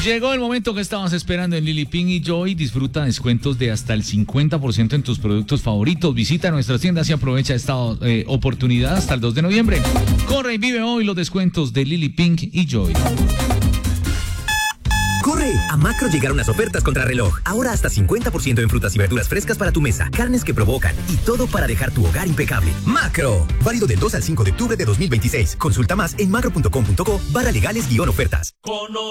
Llegó el momento que estabas esperando en Lily Pink y Joy. Disfruta descuentos de hasta el 50% en tus productos favoritos. Visita nuestras tiendas y aprovecha esta oportunidad hasta el 2 de noviembre. Corre y vive hoy los descuentos de Lily Pink y Joy. ¡Corre! A Macro llegaron las ofertas contra reloj. Ahora hasta 50% en frutas y verduras frescas para tu mesa, carnes que provocan y todo para dejar tu hogar impecable. ¡Macro! Válido del 2 al 5 de octubre de 2026. Consulta más en macro.com.co/legales-ofertas.